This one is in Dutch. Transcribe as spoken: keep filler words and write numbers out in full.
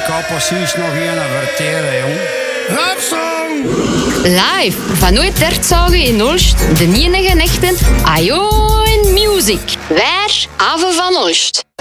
kan precies nog een verteren, jong. Rapsong! Live van Nooit Dertzagen in Olst, de enige echte Ajo en Music. Waar Ave van Olst.